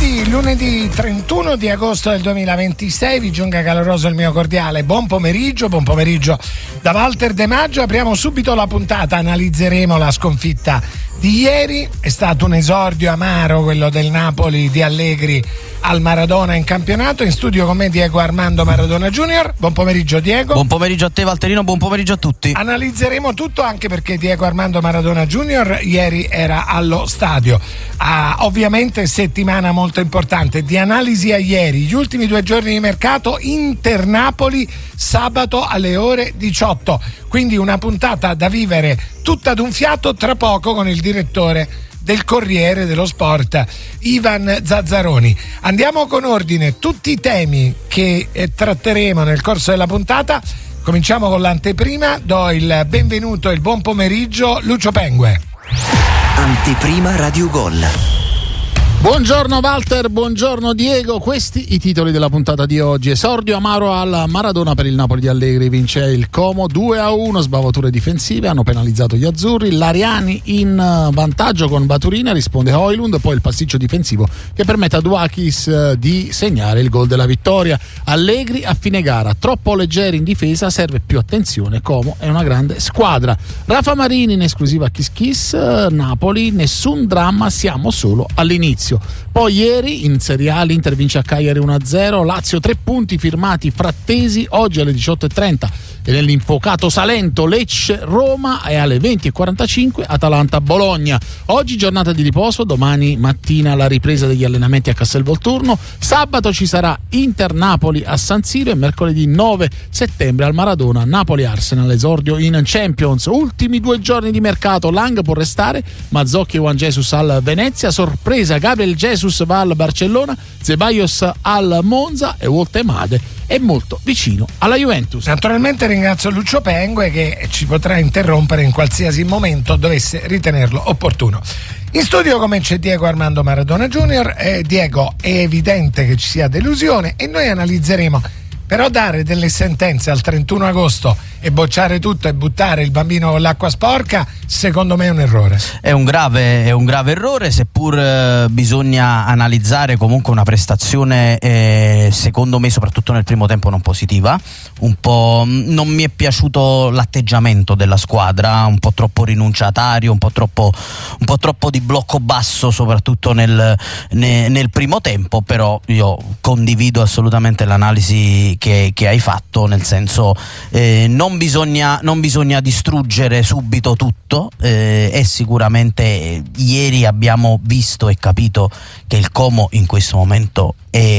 lunedì 31 di agosto del 2026, vi giunga caloroso il mio cordiale buon pomeriggio da Walter De Maggio. Apriamo subito la puntata, analizzeremo la sconfitta di ieri. È stato un esordio amaro quello del Napoli di Allegri al Maradona in campionato. In studio con me Diego Armando Maradona Junior. Buon pomeriggio Diego. Buon pomeriggio a te Valterino, buon pomeriggio a tutti. Analizzeremo tutto, anche perché Diego Armando Maradona Junior ieri era allo stadio. Ovviamente settimana molto importante di analisi a ieri, gli ultimi 2 giorni di mercato, Inter-Napoli sabato alle ore 18, quindi una puntata da vivere tutta d'un fiato tra poco con il direttore del Corriere dello Sport Ivan Zazzaroni. Andiamo con ordine tutti i temi che tratteremo nel corso della puntata. Cominciamo con l'anteprima, do il benvenuto e il buon pomeriggio Lucio Pengue. Anteprima Radio Gol. Buongiorno Walter, buongiorno Diego, questi i titoli della puntata di oggi. Esordio amaro al Maradona per il Napoli di Allegri, vince il Como 2-1, sbavature difensive, hanno penalizzato gli azzurri, Lariani in vantaggio con Baturina, risponde Højlund, poi il pasticcio difensivo che permette a Douakis di segnare il gol della vittoria. Allegri a fine gara, troppo leggeri in difesa, serve più attenzione, Como è una grande squadra. Rafa Marini in esclusiva a Kiss Kiss, Napoli, nessun dramma, siamo solo all'inizio. Poi ieri in Serie A l'Inter vince a Cagliari 1-0, Lazio 3 punti firmati Frattesi, oggi alle 18:30 e nell'infocato Salento Lecce Roma e alle 20:45 Atalanta Bologna. Oggi giornata di riposo, domani mattina la ripresa degli allenamenti a Castelvolturno, sabato ci sarà Inter Napoli a San Siro e mercoledì 9 settembre al Maradona Napoli Arsenal, esordio in Champions. Ultimi 2 giorni di mercato, Lang può restare, Mazzocchi e Juan Jesus al Venezia, sorpresa Gabriel Jesus va al Barcellona, Ceballos al Monza e Woltemade è molto vicino alla Juventus. Naturalmente ringrazio Lucio Pengue che ci potrà interrompere in qualsiasi momento dovesse ritenerlo opportuno. In studio come c'è Diego Armando Maradona Junior. Diego, è evidente che ci sia delusione e noi analizzeremo, però dare delle sentenze al 31 agosto e bocciare tutto e buttare il bambino con l'acqua sporca, secondo me è un errore. È un grave errore, seppur bisogna analizzare comunque una prestazione secondo me soprattutto nel primo tempo non positiva. Un po' non mi è piaciuto l'atteggiamento della squadra, un po' troppo rinunciatario, un po' troppo di blocco basso soprattutto nel primo tempo, però io condivido assolutamente l'analisi che hai fatto, nel senso non bisogna distruggere subito tutto, e sicuramente ieri abbiamo visto e capito che il Como in questo momento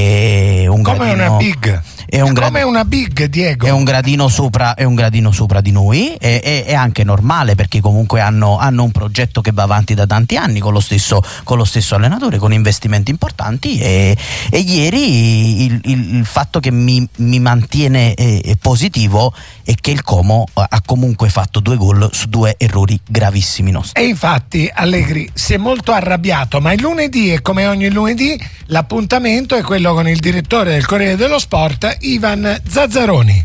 è un gradino, come una big Diego, è un gradino sopra di noi, è anche normale perché comunque hanno un progetto che va avanti da tanti anni con lo stesso allenatore, con investimenti importanti, e ieri il fatto che mi mantiene positivo è che il Como ha comunque fatto 2 gol su 2 errori gravissimi nostri. E infatti Allegri si è molto arrabbiato, ma il lunedì, e come ogni lunedì, l'appuntamento è quello con il direttore del Corriere dello Sport Ivan Zazzaroni.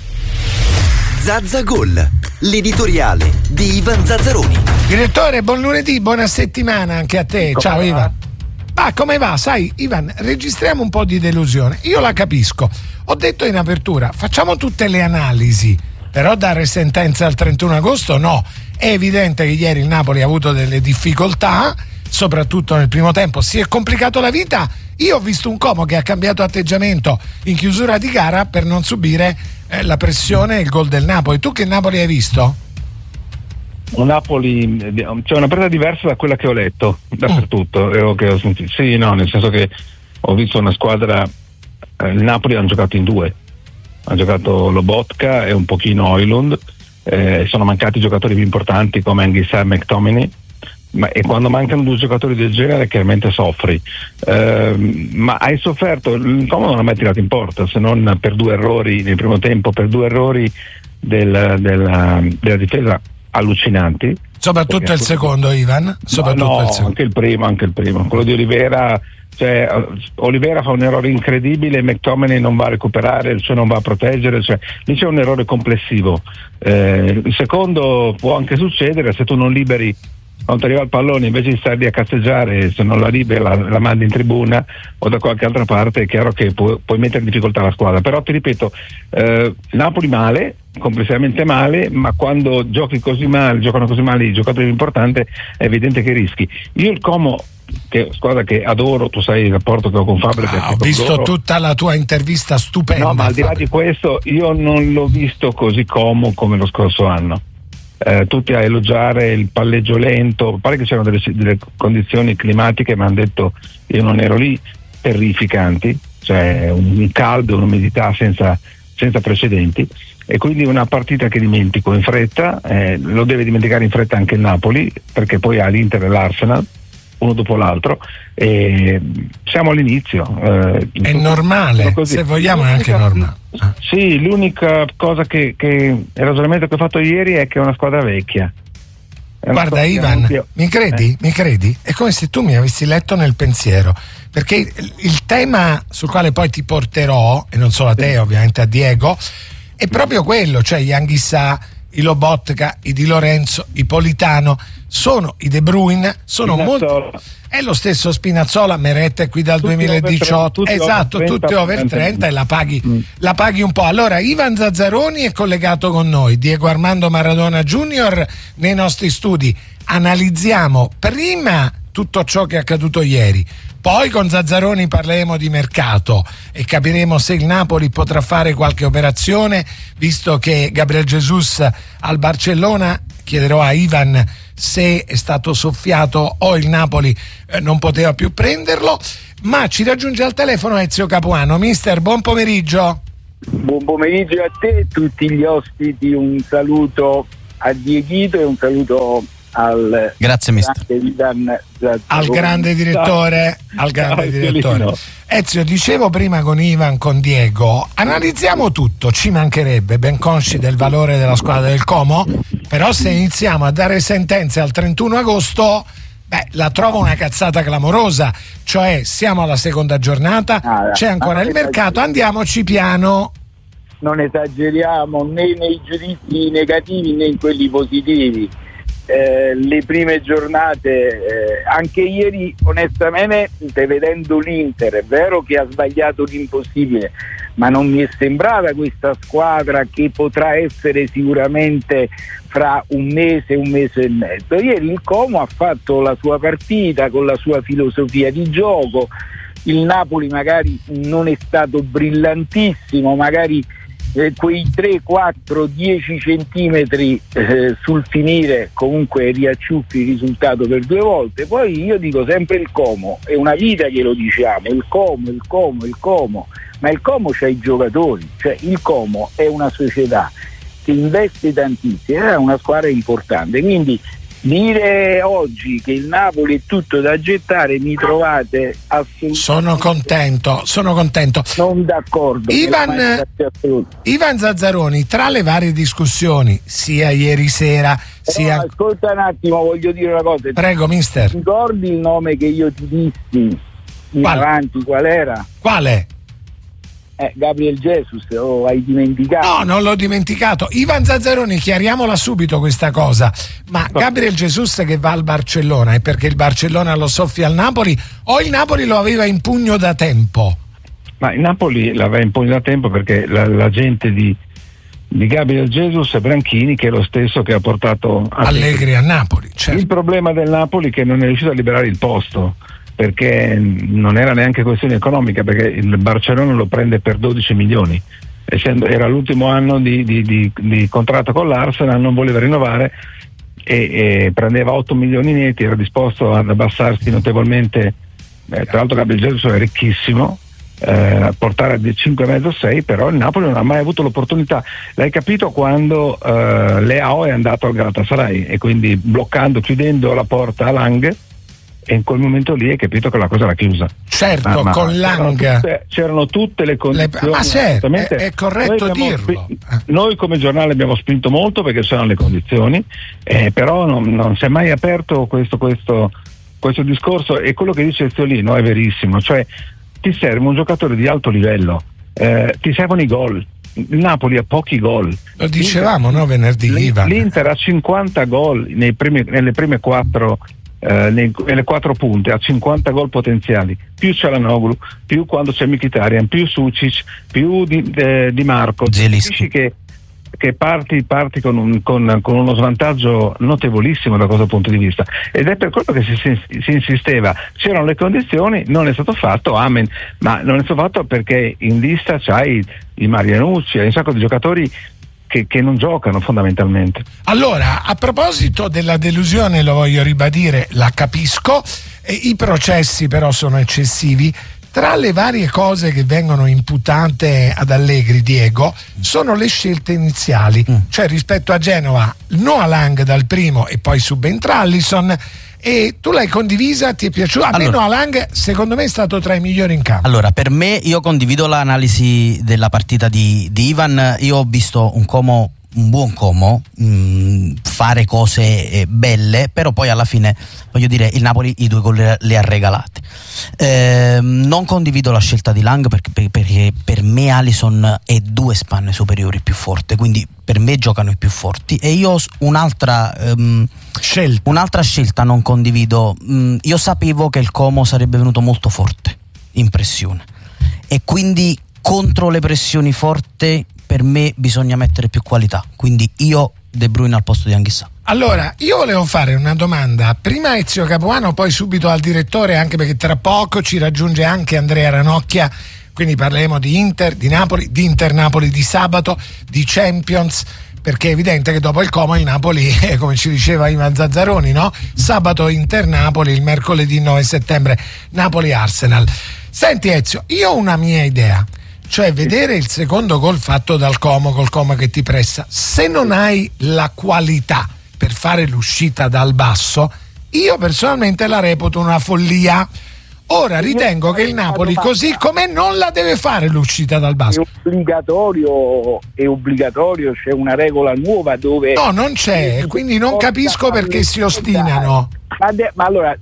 Zazzagol, l'editoriale di Ivan Zazzaroni. Direttore, buon lunedì, buona settimana anche a te. Ciao Ivan. Come va? Sai Ivan, registriamo un po' di delusione, io la capisco. Ho detto in apertura, facciamo tutte le analisi, però dare sentenze al 31 agosto no. È evidente che ieri il Napoli ha avuto delle difficoltà, soprattutto nel primo tempo, si è complicato la vita. Io ho visto un Como che ha cambiato atteggiamento in chiusura di gara per non subire la pressione e il gol del Napoli. Tu che Napoli hai visto? Un Napoli, cioè una partita diversa da quella che ho letto dappertutto, che ho sentito. Sì, no, nel senso che ho visto una squadra, il Napoli hanno giocato in 2, ha giocato Lobotka e un pochino Højlund, sono mancati giocatori più importanti come Anguissa e McTominay, e quando mancano 2 giocatori del genere chiaramente soffri, ma hai sofferto. Il Como non ha mai tirato in porta, se non per 2 errori nel primo tempo, per 2 errori della difesa allucinanti, soprattutto il secondo, Ivan. Soprattutto il secondo. Anche il primo, quello di Olivera. Cioè, Olivera fa un errore incredibile, McTominay non va a recuperare, cioè non va a proteggere, cioè lì c'è un errore complessivo. Il secondo può anche succedere se tu non liberi quando ti arriva il pallone, invece di stare lì a cazzeggiare, se non la libera la mandi in tribuna o da qualche altra parte, è chiaro che puoi mettere in difficoltà la squadra. Però ti ripeto, Napoli male, complessivamente male, ma quando giocano così male i giocatori importanti, è evidente che rischi. Io il Como, che squadra che adoro, tu sai il rapporto che ho con Fabio, ho visto tutta la tua intervista, stupenda. No, ma al di là di questo, io non l'ho visto così Como come lo scorso anno. Tutti a elogiare il palleggio lento, pare che c'erano delle condizioni climatiche, mi hanno detto, io non ero lì, terrificanti, cioè un caldo, un'umidità senza precedenti, e quindi una partita che dimentico in fretta, lo deve dimenticare in fretta anche il Napoli, perché poi ha l'Inter e l'Arsenal uno dopo l'altro, e siamo all'inizio. È normale, se vogliamo è anche normale. Sì, l'unica cosa che il ragionamento che ho fatto ieri è che è una squadra vecchia. Guarda Ivan, mi credi? È come se tu mi avessi letto nel pensiero, perché il tema sul quale poi ti porterò, e non solo a te, ovviamente a Diego, è proprio quello, cioè gli Anghissà, i Lobotka, i Di Lorenzo, i Politano, sono i De Bruyne, sono molto. È lo stesso Spinazzola, Meret è qui dal tutti 2018, esatto, tutti over 30 e la paghi un po'. Allora, Ivan Zazzaroni è collegato con noi, Diego Armando Maradona Junior nei nostri studi. Analizziamo prima tutto ciò che è accaduto ieri, poi con Zazzaroni parleremo di mercato e capiremo se il Napoli potrà fare qualche operazione, visto che Gabriel Jesus al Barcellona. Chiederò a Ivan se è stato soffiato o il Napoli non poteva più prenderlo, ma ci raggiunge al telefono Ezio Capuano. Mister, buon pomeriggio. Buon pomeriggio a te e tutti gli ospiti, un saluto a Dieghito e un saluto al grazie mister, al grande direttore, Ezio, dicevo prima con Ivan, con Diego, analizziamo tutto, ci mancherebbe, ben consci del valore della squadra del Como, però se iniziamo a dare sentenze al 31 agosto, la trovo una cazzata clamorosa, cioè siamo alla seconda giornata, c'è ancora il mercato, andiamoci piano. Non esageriamo né nei giudizi negativi né in quelli positivi. Le prime giornate, anche ieri onestamente, vedendo l'Inter, è vero che ha sbagliato l'impossibile, ma non mi è sembrata questa squadra che potrà essere sicuramente fra un mese e mezzo. Ieri il Como ha fatto la sua partita con la sua filosofia di gioco, il Napoli magari non è stato brillantissimo, magari quei 3, 4, 10 centimetri sul finire comunque riacciuffi il risultato per 2 volte. Poi io dico sempre il Como, è una vita che lo diciamo, il Como, ma il Como c'ha i giocatori, cioè il Como è una società che investe tantissimo, è una squadra importante, quindi dire oggi che il Napoli è tutto da gettare mi trovate assolutamente. Sono contento. Non d'accordo. Ivan Zazzaroni, tra le varie discussioni, sia ieri sera, sia. Ascolta un attimo, voglio dire una cosa. Prego, mister. Ricordi il nome che io ti dissi in avanti, qual era? Quale? Gabriel Jesus, hai dimenticato? No, non l'ho dimenticato. Ivan Zazzaroni, chiariamola subito questa cosa, ma Gabriel Jesus che va al Barcellona è perché il Barcellona lo soffia al Napoli o il Napoli lo aveva in pugno da tempo? Ma il Napoli l'aveva in pugno da tempo perché l'agente di Gabriel Jesus è Branchini, che è lo stesso che ha portato Allegri a Napoli, certo. Il problema del Napoli è che non è riuscito a liberare il posto, perché non era neanche questione economica, perché il Barcellona lo prende per 12 milioni, era l'ultimo anno di contratto con l'Arsenal, non voleva rinnovare e prendeva 8 milioni netti, era disposto ad abbassarsi notevolmente, tra l'altro Gabriel Jesus è ricchissimo, portare a 5,5-6, però il Napoli non ha mai avuto l'opportunità. L'hai capito quando Leao è andato al Galatasaray e quindi chiudendo la porta a Lang, e in quel momento lì hai capito che la cosa era chiusa. Certo, con Lang c'erano tutte le condizioni. Ma certo, è corretto dirlo. Noi come giornale abbiamo spinto molto perché c'erano le condizioni, però non si è mai aperto questo discorso, e quello che dice Ziolino è verissimo, cioè ti serve un giocatore di alto livello, ti servono i gol, il Napoli ha pochi gol. Lo dicevamo, no, venerdì, Ivan. L'Inter ha 50 gol nelle prime 4 nelle 4 punte, ha 50 gol potenziali, più Çalhanoğlu, più quando c'è Mkhitaryan, più Sucic, più Di Marco. Zielinski. Che parti con uno svantaggio notevolissimo da questo punto di vista, ed è per quello che si insisteva. C'erano le condizioni, non è stato fatto, amen, ma non è stato fatto perché in lista c'hai i Marianucci, hai un sacco di giocatori che non giocano fondamentalmente. Allora, a proposito della delusione, lo voglio ribadire, la capisco, i processi però sono eccessivi. Tra le varie cose che vengono imputate ad Allegri, Diego, sono le scelte iniziali, cioè rispetto a Genova Noah Lang dal primo e poi subentra Alisson, e tu l'hai condivisa, ti è piaciuto? A me Noah Lang secondo me è stato tra i migliori in campo. Allora, per me, io condivido l'analisi della partita di Ivan. Io ho visto un buon Como fare cose belle, però poi alla fine, voglio dire, il Napoli i 2 gol li ha regalati. Non condivido la scelta di Lang perché per me Alisson è 2 spanne superiori più forte, quindi per me giocano i più forti, e io un'altra scelta non condivido. Io sapevo che il Como sarebbe venuto molto forte in pressione, e quindi contro le pressioni forti per me bisogna mettere più qualità, quindi io De Bruyne al posto di Anghissà. Allora, io volevo fare una domanda prima a Ezio Capuano, poi subito al direttore, anche perché tra poco ci raggiunge anche Andrea Ranocchia, quindi parleremo di Inter, di Napoli, di Inter-Napoli di sabato, di Champions, perché è evidente che dopo il Como il Napoli, come ci diceva Ivan Zazzaroni, no? Sabato Inter-Napoli, il mercoledì 9 settembre Napoli-Arsenal. Senti Ezio, io ho una mia idea, cioè vedere il secondo gol fatto dal Como, col Como che ti pressa, se non hai la qualità per fare l'uscita dal basso, io personalmente la reputo una follia. Ora ritengo che il Napoli così com'è non la deve fare l'uscita dal basso. È obbligatorio, c'è una regola nuova dove... No, non c'è, quindi non capisco perché si ostinano. Ma allora,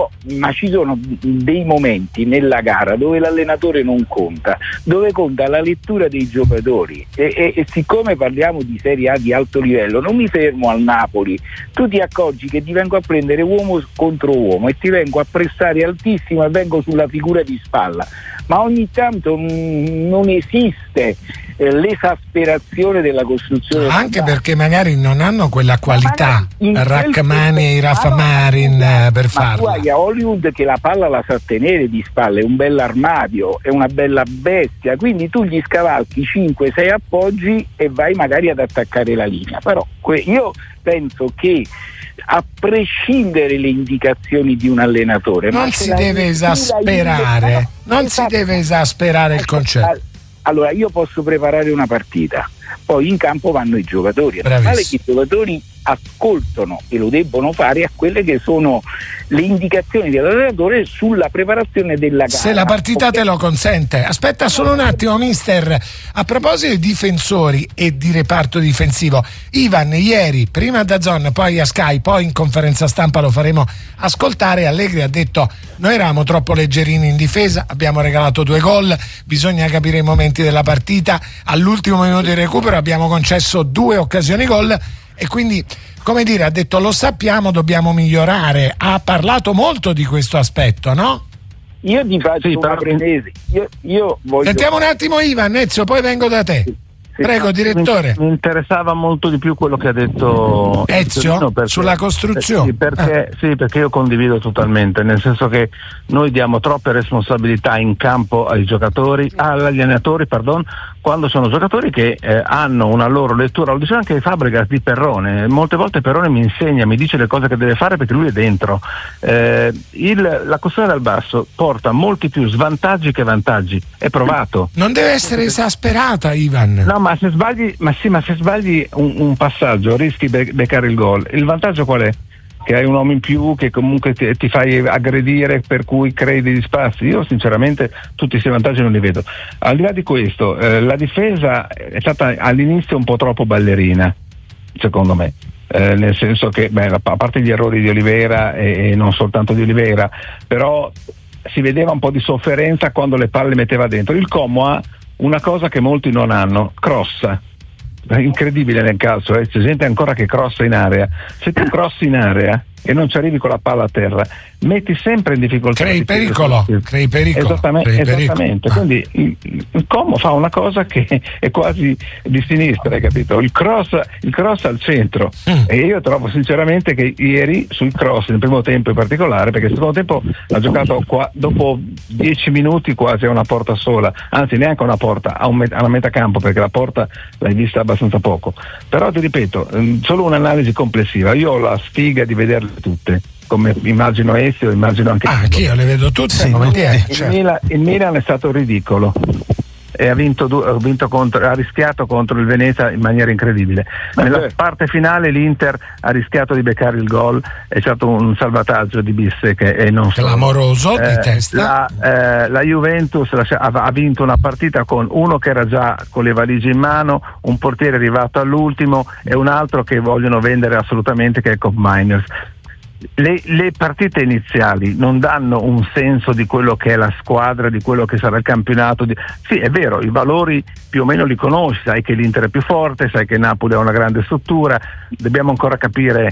ma ci sono dei momenti nella gara dove l'allenatore non conta, dove conta la lettura dei giocatori, e siccome parliamo di Serie A di alto livello, non mi fermo al Napoli, tu ti accorgi che ti vengo a prendere uomo contro uomo e ti vengo a pressare altissimo e vengo sulla figura di spalla, ma ogni tanto non esiste l'esasperazione della costruzione, anche perché magari non hanno quella qualità Rachmani e Rafa Marin per farlo. Ma tu hai a Hollywood che la palla la sa tenere di spalle, è un bel armadio, è una bella bestia, quindi tu gli scavalchi 5-6 appoggi e vai magari ad attaccare la linea. Però io penso che, a prescindere le indicazioni di un allenatore, non si deve esasperare, si deve esasperare il concetto. Allora, io posso preparare una partita, poi in campo vanno i giocatori. È normale che i giocatori ascoltano, e lo debbono fare, a quelle che sono le indicazioni dell'allenatore sulla preparazione della gara. Se la partita te lo consente. Aspetta solo un attimo, mister. A proposito di difensori e di reparto difensivo, Ivan ieri, prima a DAZN, poi a Sky, poi in conferenza stampa lo faremo ascoltare, Allegri ha detto: noi eravamo troppo leggerini in difesa, abbiamo regalato 2 gol, bisogna capire i momenti della partita, all'ultimo minuto di recupero abbiamo concesso 2 occasioni gol, e quindi, come dire, ha detto lo sappiamo, dobbiamo migliorare. Ha parlato molto di questo aspetto, no? Io ti faccio una premessa. Io voglio... Sentiamo un attimo Ivan, Ezio, poi vengo da te. Prego, direttore. Mi interessava molto di più quello che ha detto Ezio sulla costruzione. Perché io condivido totalmente, nel senso che noi diamo troppe responsabilità in campo agli allenatori, quando sono giocatori che hanno una loro lettura. Lo dice anche Fabregas di Perrone. Molte volte Perrone mi insegna, mi dice le cose che deve fare perché lui è dentro. La costruzione dal basso porta molti più svantaggi che vantaggi, è provato. Non deve essere esasperata, Ivan. No, ma se sbagli un passaggio rischi di beccare il gol. Il vantaggio qual è? Che hai un uomo in più, che comunque ti fai aggredire, per cui crei degli spazi. Io sinceramente tutti questi vantaggi non li vedo. Al di là di questo, la difesa è stata all'inizio un po' troppo ballerina, secondo me. Nel senso che, a parte gli errori di Oliveira e non soltanto di Oliveira, però si vedeva un po' di sofferenza quando le palle metteva dentro. Il Como ha una cosa che molti non hanno: crossa. È incredibile nel calcio, c'è gente ancora che crossa in area. Se tu crossi in area e non ci arrivi con la palla a terra, metti sempre in difficoltà. Crei pericolo. Esattamente. Quindi il Como fa una cosa che è quasi di sinistra, hai capito? Il cross al centro. E io trovo sinceramente che ieri sul cross, nel primo tempo in particolare, perché il secondo tempo ha giocato dopo 10 minuti quasi a una porta sola, anzi neanche a una porta, alla metà campo, perché la porta l'hai vista abbastanza poco. Però ti ripeto, solo un'analisi complessiva. Io ho la sfiga di vederle tutte, come immagino Ezio, immagino anche anch'io le vedo tutte. Sì, il Milan è stato ridicolo e ha rischiato contro il Venezia in maniera incredibile. Nella parte finale l'Inter ha rischiato di beccare il gol, è stato un salvataggio di Bisse che è non clamoroso di testa. La Juventus ha vinto una partita con uno che era già con le valigie in mano, un portiere arrivato all'ultimo e un altro che vogliono vendere assolutamente, che è Kopp Miners. Le partite iniziali non danno un senso di quello che è la squadra, di quello che sarà il campionato. Sì, è vero, i valori più o meno li conosci, sai che l'Inter è più forte, sai che Napoli ha una grande struttura, dobbiamo ancora capire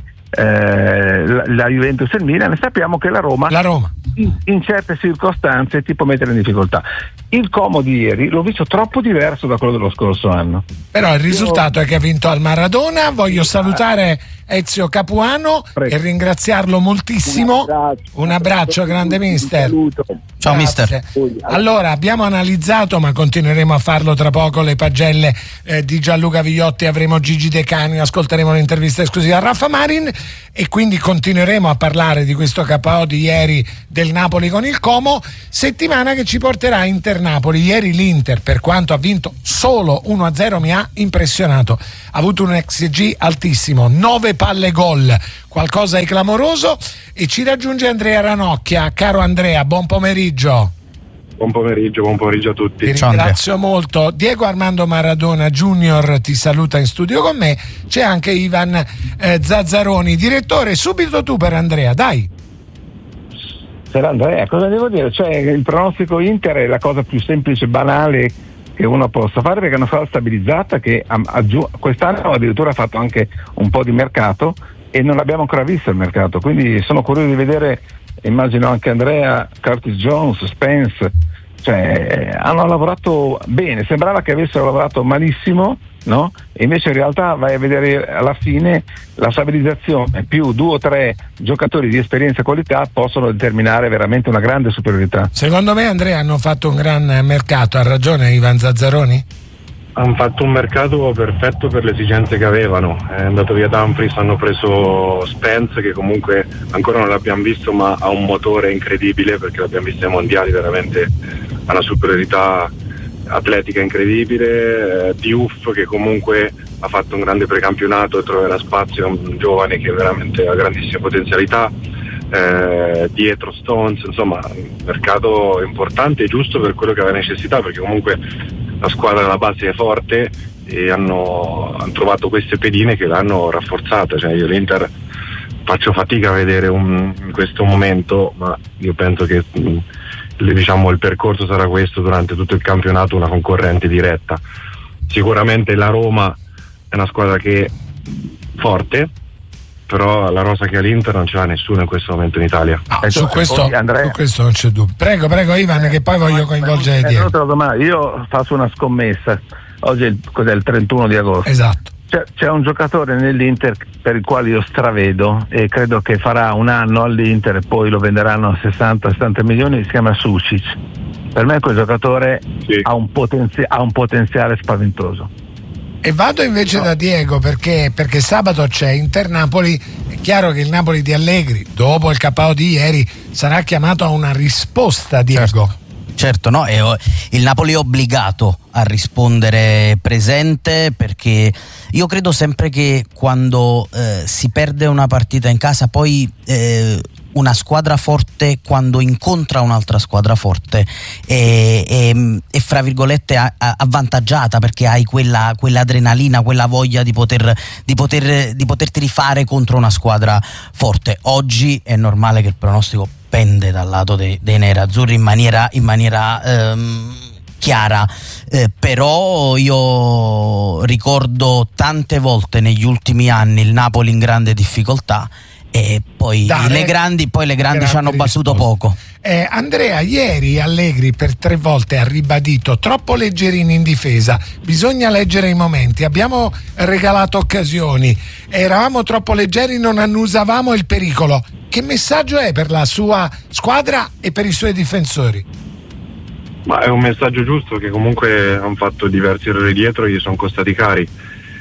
la Juventus e il Milan, e sappiamo che la Roma in certe circostanze ti può mettere in difficoltà. Il Como di ieri l'ho visto troppo diverso da quello dello scorso anno, però il risultato è che ha vinto al Maradona. Voglio salutare Ezio Capuano e ringraziarlo moltissimo. Un abbraccio grande mister. Ciao mister. Allora, abbiamo analizzato, ma continueremo a farlo tra poco, le pagelle di Gianluca Vigliotti, avremo Gigi De Cani, ascolteremo l'intervista esclusiva a Raffa Marin e quindi continueremo a parlare di questo KO di ieri del Napoli con il Como, settimana che ci porterà Inter-Napoli. Ieri l'Inter, per quanto ha vinto solo 1-0, mi ha impressionato, ha avuto un XG altissimo, 9 palle gol, qualcosa di clamoroso. E ci raggiunge Andrea Ranocchia. Caro Andrea, buon pomeriggio. Buon pomeriggio a tutti. Ti ringrazio molto. Diego Armando Maradona Junior ti saluta in studio con me, c'è anche Ivan Zazzaroni. Direttore, subito tu per Andrea, dai. C'era Andrea, cosa devo dire? Cioè, il pronostico Inter è la cosa più semplice e banale che uno possa fare, perché è una squadra stabilizzata che quest'anno addirittura ha fatto anche un po' di mercato e non l'abbiamo ancora visto il mercato, quindi sono curioso di vedere, immagino anche Andrea, Curtis Jones, Spence, cioè hanno lavorato bene, sembrava che avessero lavorato malissimo, no? E invece in realtà vai a vedere alla fine la stabilizzazione più 2 o 3 giocatori di esperienza e qualità possono determinare veramente una grande superiorità. Secondo me, Andrea, hanno fatto un gran mercato, ha ragione Ivan Zazzaroni? Hanno fatto un mercato perfetto per le esigenze che avevano. È andato via Dumfries, hanno preso Spence, che comunque ancora non l'abbiamo visto, ma ha un motore incredibile, perché l'abbiamo visto ai mondiali, veramente ha una superiorità atletica incredibile. Diouf, che comunque ha fatto un grande precampionato e troverà spazio, è un giovane che veramente ha grandissime potenzialità. Dietro Stones, insomma un mercato importante e giusto per quello che aveva necessità, perché comunque la squadra alla base è forte e hanno trovato queste pedine che l'hanno rafforzata. Cioè, io l'Inter faccio fatica a vedere in questo momento, ma io penso che il percorso sarà questo durante tutto il campionato, una concorrente diretta. Sicuramente la Roma è una squadra che è forte, però la rosa che ha l'Inter non ce l'ha nessuno in questo momento in Italia. Su questo non c'è dubbio. Prego Ivan, che poi voglio coinvolgere Diego. Io faccio una scommessa. Oggi è il 31 di agosto. Esatto. C'è un giocatore nell'Inter per il quale io stravedo e credo che farà un anno all'Inter e poi lo venderanno a 60-70 milioni, si chiama Sušić. Per me quel giocatore ha un potenziale spaventoso. E vado invece da Diego perché sabato c'è Inter-Napoli. È chiaro che il Napoli di Allegri, dopo il KO di ieri, sarà chiamato a una risposta, Diego. Certo, no? Il Napoli è obbligato a rispondere presente, perché io credo sempre che quando si perde una partita in casa, poi una squadra forte, quando incontra un'altra squadra forte, è fra virgolette avvantaggiata, perché hai quell'adrenalina, quella voglia di poterti rifare contro una squadra forte. Oggi è normale che il pronostico pende dal lato dei nerazzurri in maniera chiara, però io ricordo tante volte negli ultimi anni il Napoli in grande difficoltà e poi le grandi ci hanno battuto poco. Andrea, ieri Allegri per 3 volte ha ribadito: troppo leggerini in difesa, bisogna leggere i momenti, abbiamo regalato occasioni, eravamo troppo leggeri, non annusavamo il pericolo. Che messaggio è per la sua squadra e per i suoi difensori? Ma è un messaggio giusto, che comunque hanno fatto diversi errori dietro e gli sono costati cari.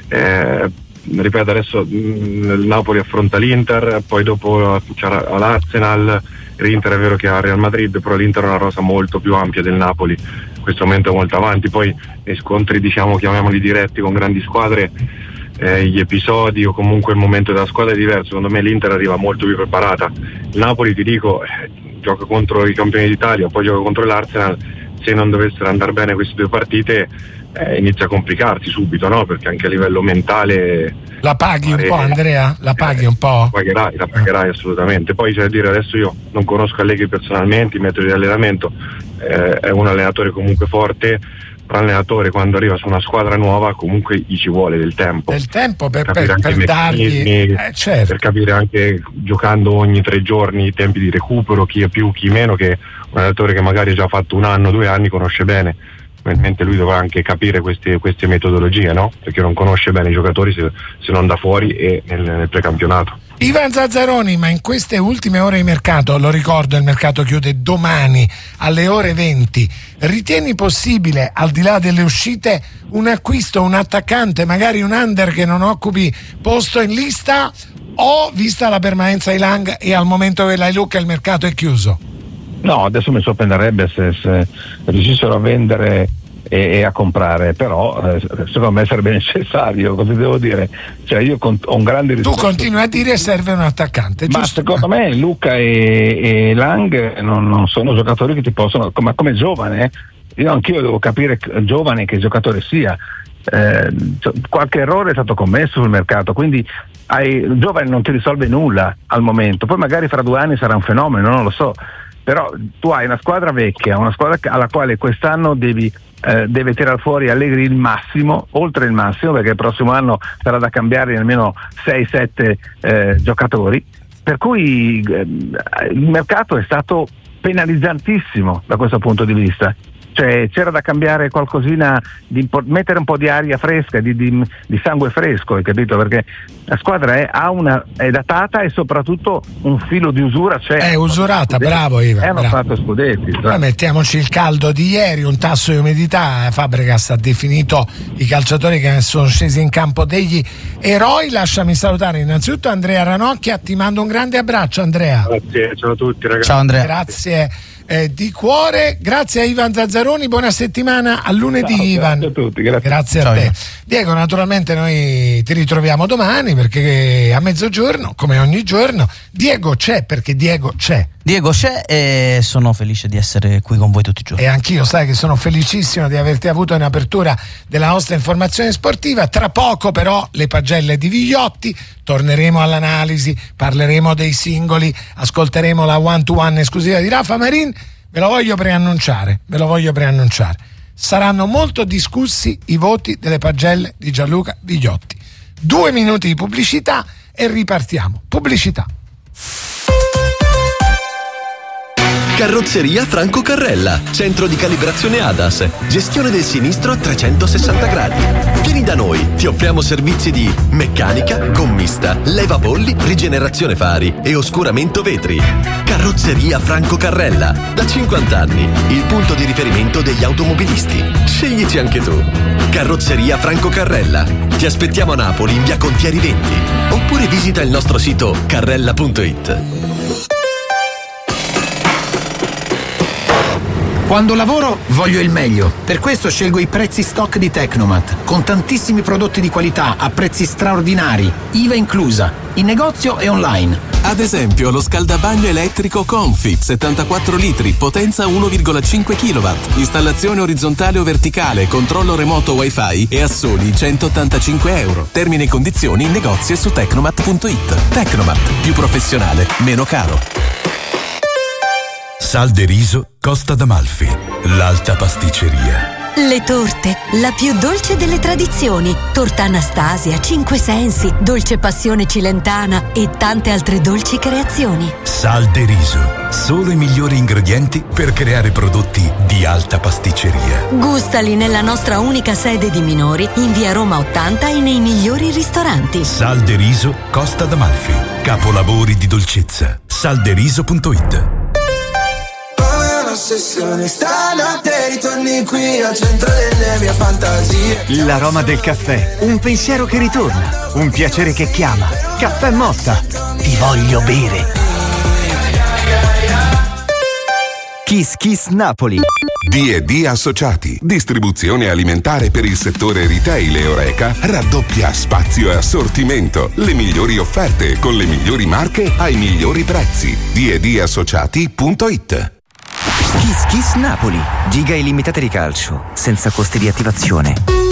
Ripeto, adesso il Napoli affronta l'Inter, poi dopo c'era l'Arsenal, l'Inter è vero che ha Real Madrid, però l'Inter è una rosa molto più ampia del Napoli, in questo momento è molto avanti. Poi nei scontri, chiamiamoli diretti con grandi squadre, gli episodi o comunque il momento della squadra è diverso. Secondo me l'Inter arriva molto più preparata. Il Napoli, ti dico, gioca contro i campioni d'Italia, poi gioca contro l'Arsenal. Se non dovessero andare bene queste 2 partite, inizia a complicarsi subito, no? Perché anche a livello mentale la paghi un po', Andrea? La paghi un po'? La pagherai assolutamente. Poi c'è da dire, adesso io non conosco Allegri personalmente, i metodi di allenamento, è un allenatore comunque forte. Un allenatore, quando arriva su una squadra nuova, comunque gli ci vuole del tempo per dargli certo. Per capire anche, giocando ogni 3 giorni, i tempi di recupero, chi è più, chi meno, che un allenatore che magari ha già fatto 1 anno, 2 anni conosce bene. Probabilmente lui dovrà anche capire queste metodologie, no? Perché non conosce bene i giocatori se non da fuori e nel precampionato. Ivan Zazzaroni, ma in queste ultime ore di mercato, lo ricordo, il mercato chiude domani alle ore 20, ritieni possibile, al di là delle uscite, un acquisto, un attaccante, magari un under che non occupi posto in lista, o vista la permanenza di Lang e al momento della Lucca il mercato è chiuso? No, adesso mi sorprenderebbe se riuscissero a vendere e a comprare, però secondo me sarebbe necessario, cosa devo dire? Cioè io ho un grande rispetto. Tu continui a dire serve un attaccante, ma giusto? Secondo me Lucca e Lang non sono giocatori che ti possono, come giovane, anch'io devo capire giovane che giocatore sia. Qualche errore è stato commesso sul mercato, quindi il giovane non ti risolve nulla al momento, poi magari fra 2 anni sarà un fenomeno, non lo so, però tu hai una squadra vecchia, una squadra alla quale quest'anno deve tirare fuori Allegri il massimo, oltre il massimo, perché il prossimo anno sarà da cambiare almeno 6-7 giocatori, per cui il mercato è stato penalizzantissimo da questo punto di vista. Cioè c'era da cambiare qualcosina, mettere un po' di aria fresca, di sangue fresco, hai capito? Perché la squadra è datata e soprattutto un filo di usura c'è. È usurata, bravo Ivan. Hanno fatto scudetti. Mettiamoci il caldo di ieri, un tasso di umidità. Fabregas ha definito i calciatori che sono scesi in campo degli eroi. Lasciami salutare innanzitutto Andrea Ranocchia, ti mando un grande abbraccio, Andrea. Grazie, ciao a tutti ragazzi. Ciao Andrea. Grazie. Di cuore, grazie a Ivan Zazzaroni, buona settimana, a lunedì. Ciao, Ivan. Grazie a tutti, grazie a te. Diego, naturalmente noi ti ritroviamo domani perché a mezzogiorno, come ogni giorno, Diego c'è perché Diego c'è. Diego c'è e sono felice di essere qui con voi tutti i giorni. E anch'io, sai che sono felicissimo di averti avuto in apertura della nostra informazione sportiva. Tra poco però le pagelle di Vigliotti, torneremo all'analisi, parleremo dei singoli, ascolteremo la one to one esclusiva di Rafa Marin. Ve lo voglio preannunciare. Saranno molto discussi i voti delle pagelle di Gianluca Vigliotti. 2 minuti di pubblicità e ripartiamo. Pubblicità. Carrozzeria Franco Carrella, centro di calibrazione ADAS, gestione del sinistro a 360 gradi. Vieni da noi, ti offriamo servizi di meccanica, gommista, levabolli, rigenerazione fari e oscuramento vetri. Carrozzeria Franco Carrella, da 50 anni, il punto di riferimento degli automobilisti. Sceglici anche tu. Carrozzeria Franco Carrella. Ti aspettiamo a Napoli in via Contieri 20 oppure visita il nostro sito carrella.it. Quando lavoro voglio il meglio, per questo scelgo i prezzi stock di Tecnomat, con tantissimi prodotti di qualità a prezzi straordinari, IVA inclusa, in negozio e online. Ad esempio lo scaldabagno elettrico Confi, 74 litri, potenza 1,5 kW, installazione orizzontale o verticale, controllo remoto Wi-Fi e a soli €185. Termini e condizioni in negozio e su tecnomat.it. Tecnomat, più professionale, meno caro. Sal de riso Costa d'Amalfi, l'alta pasticceria. Le torte, la più dolce delle tradizioni. Torta Anastasia, Cinque Sensi, Dolce Passione Cilentana e tante altre dolci creazioni. Sal de Riso, solo i migliori ingredienti per creare prodotti di alta pasticceria. Gustali nella nostra unica sede di Minori, in via Roma 80 e nei migliori ristoranti. Sal de Riso, Costa d'Amalfi, capolavori di dolcezza. Salderiso.it. Stanotte ritorni qui al centro delle mie fantasie. L'aroma del caffè, un pensiero che ritorna, un piacere che chiama. Caffè Motta, ti voglio bere. Kiss Kiss Napoli. D&D Associati, distribuzione alimentare per il settore retail e Horeca, raddoppia spazio e assortimento, le migliori offerte con le migliori marche ai migliori prezzi. D&Dassociati.it. Kiss Kiss Napoli, giga illimitate di calcio, senza costi di attivazione.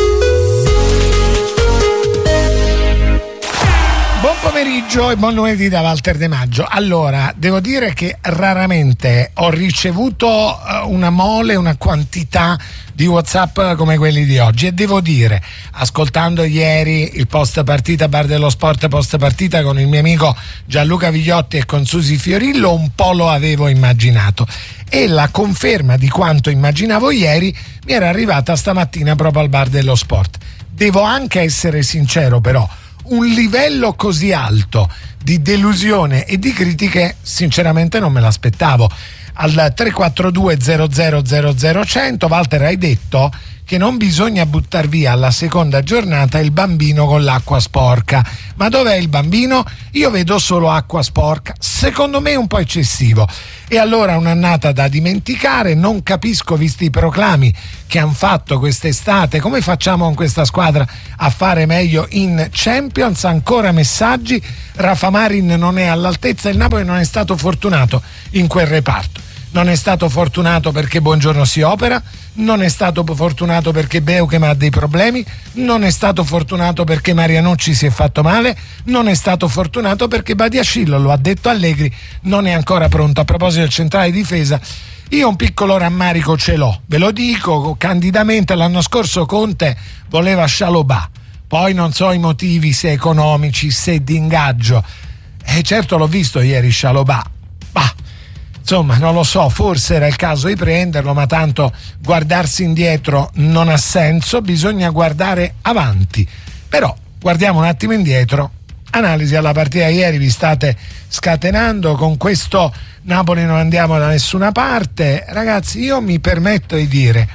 Buon pomeriggio e buon lunedì da Walter De Maggio. Allora, devo dire che raramente ho ricevuto una mole, una quantità di WhatsApp come quelli di oggi, e devo dire, ascoltando ieri il post partita Bar dello Sport post partita con il mio amico Gianluca Vigliotti e con Susi Fiorillo, un po' lo avevo immaginato, e la conferma di quanto immaginavo ieri mi era arrivata stamattina proprio al Bar dello Sport. Devo anche essere sincero, però, un livello così alto di delusione e di critiche sinceramente non me l'aspettavo. Al 342 00 100 Walter, hai detto che non bisogna buttar via alla seconda giornata il bambino con l'acqua sporca. Ma dov'è il bambino? Io vedo solo acqua sporca, secondo me un po' eccessivo. E allora un'annata da dimenticare, non capisco, visti i proclami che hanno fatto quest'estate, come facciamo con questa squadra a fare meglio in Champions? Ancora messaggi, Rafa Marin non è all'altezza, il Napoli non è stato fortunato in quel reparto. Non è stato fortunato perché Buongiorno si opera, non è stato fortunato perché Beukem ha dei problemi, non è stato fortunato perché Marianucci si è fatto male, non è stato fortunato perché Badiashile, lo ha detto Allegri, non è ancora pronto. A proposito del centrale di difesa, io un piccolo rammarico ce l'ho, ve lo dico candidamente. L'anno scorso Conte voleva Chalobah, poi non so i motivi, se economici, se di ingaggio, e certo l'ho visto ieri Chalobah, insomma, non lo so, forse era il caso di prenderlo, ma tanto guardarsi indietro non ha senso, bisogna guardare avanti. Però guardiamo un attimo indietro, analisi alla partita di ieri, vi state scatenando, con questo Napoli non andiamo da nessuna parte. Ragazzi, io mi permetto di dire,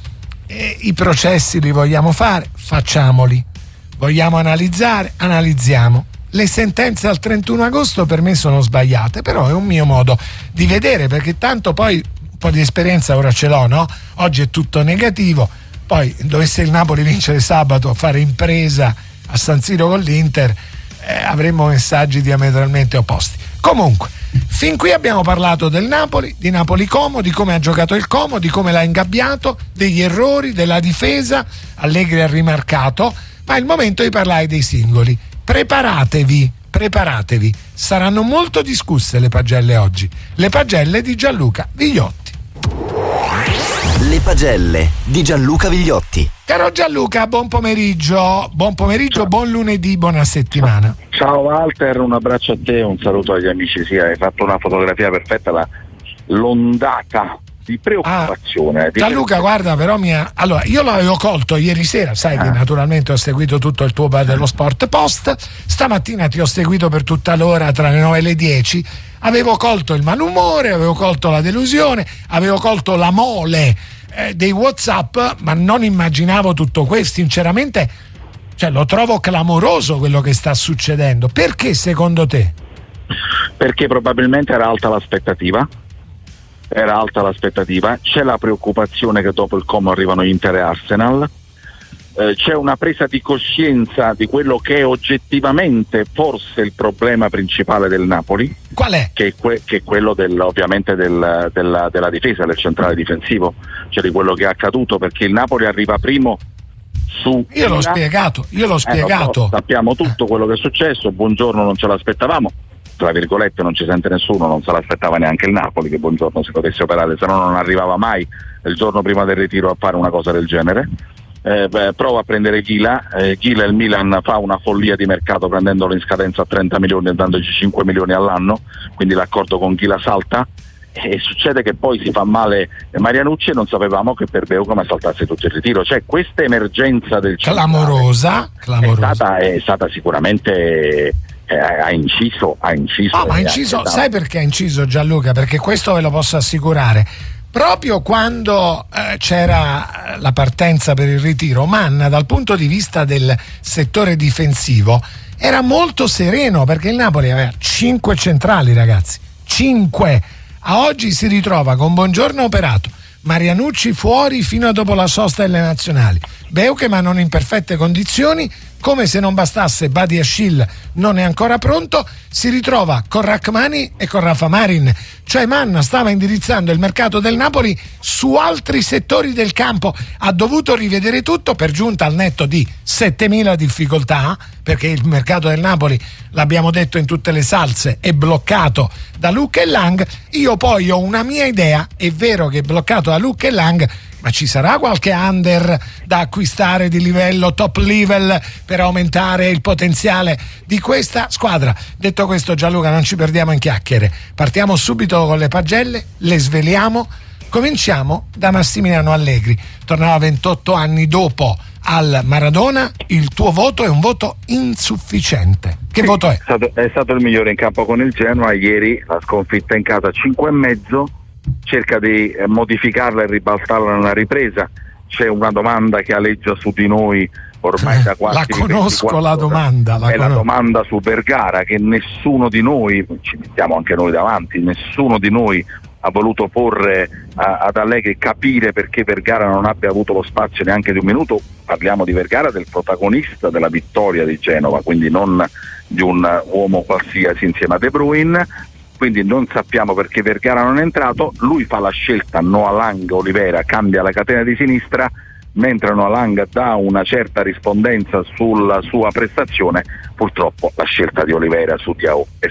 i processi li vogliamo fare, facciamoli, vogliamo analizzare, analizziamo. Le sentenze al 31 agosto per me sono sbagliate, però è un mio modo di vedere, perché tanto poi un po' di esperienza ora ce l'ho, no? Oggi è tutto negativo, poi dovesse il Napoli vincere sabato, fare impresa a San Siro con l'Inter, avremmo messaggi diametralmente opposti. Comunque, fin qui abbiamo parlato del Napoli, di Napoli Como, di come ha giocato il Como, di come l'ha ingabbiato, degli errori, della difesa. Allegri ha rimarcato, ma è il momento di parlare dei singoli. Preparatevi, saranno molto discusse le pagelle oggi, le pagelle di Gianluca Vigliotti. Le pagelle di Gianluca Vigliotti. Caro Gianluca, buon pomeriggio, buon lunedì, buona settimana. Ciao Walter, un abbraccio a te, un saluto agli amici, sì, hai fatto una fotografia perfetta, l'ondata di preoccupazione. Gianluca, guarda, però allora, io l'avevo colto ieri sera, sai che naturalmente ho seguito tutto il tuo Bar dello Sport post, stamattina ti ho seguito per tutta l'ora tra le 9 e le 10, avevo colto il malumore, avevo colto la delusione, avevo colto la mole dei WhatsApp, ma non immaginavo tutto questo, sinceramente, cioè, lo trovo clamoroso quello che sta succedendo. Perché secondo te? Perché probabilmente era alta l'aspettativa, c'è la preoccupazione che dopo il Como arrivano Inter e Arsenal, c'è una presa di coscienza di quello che è oggettivamente forse il problema principale del Napoli. Qual è? Che è quello ovviamente della difesa, del centrale difensivo, cioè di quello che è accaduto, perché il Napoli arriva primo su... Io l'ho spiegato. Sappiamo tutto quello che è successo, Buongiorno non ce l'aspettavamo, tra virgolette non ci sente nessuno, non se l'aspettava neanche il Napoli che Buongiorno si potesse operare, se no non arrivava mai il giorno prima del ritiro a fare una cosa del genere. Prova a prendere Ghila, il Milan fa una follia di mercato prendendolo in scadenza a 30 milioni e dandoci 5 milioni all'anno, quindi l'accordo con Ghila salta e succede che poi si fa male Marianucci e non sapevamo che per Beu come saltasse tutto il ritiro, cioè questa emergenza del clamorosa. È stata sicuramente ha inciso. Ma ha inciso, sai perché ha inciso, Gianluca? Perché questo ve lo posso assicurare. Proprio quando c'era la partenza per il ritiro, Manna dal punto di vista del settore difensivo era molto sereno, perché il Napoli aveva 5 centrali, ragazzi, 5. A oggi si ritrova con Buongiorno operato, Marianucci fuori fino a dopo la sosta delle nazionali, Beukeman non in perfette condizioni, come se non bastasse Badiashile non è ancora pronto, si ritrova con Rachmani e con Rafa Marin, cioè Manna stava indirizzando il mercato del Napoli su altri settori del campo, ha dovuto rivedere tutto, per giunta al netto di 7.000 difficoltà, perché il mercato del Napoli, l'abbiamo detto in tutte le salse, è bloccato da Luc e Lang. Io poi ho una mia idea, è vero che è bloccato da Luc e Lang, ma ci sarà qualche under da acquistare di livello top level per aumentare il potenziale di questa squadra. Detto questo, Gianluca, non ci perdiamo in chiacchiere, partiamo subito con le pagelle, le sveliamo. Cominciamo da Massimiliano Allegri, tornava 28 anni dopo al Maradona, il tuo voto è un voto insufficiente. Che voto è? È stato il migliore in campo con il Genoa, ieri la sconfitta in casa 5,5, cerca di modificarla e ribaltarla nella ripresa. C'è una domanda che aleggia su di noi ormai da quasi la conosco la domanda, la domanda su Vergara, che nessuno di noi, ci mettiamo anche noi davanti, nessuno di noi ha voluto porre ad Allegri, capire perché Vergara non abbia avuto lo spazio neanche di un minuto. Parliamo di Vergara, del protagonista della vittoria di Genova, quindi non di un uomo qualsiasi insieme a De Bruyne, quindi non sappiamo perché Vergara non è entrato. Lui fa la scelta Noah Lang, Olivera cambia la catena di sinistra, mentre Noah Lang dà una certa rispondenza sulla sua prestazione. Purtroppo la scelta di Olivera su Diao è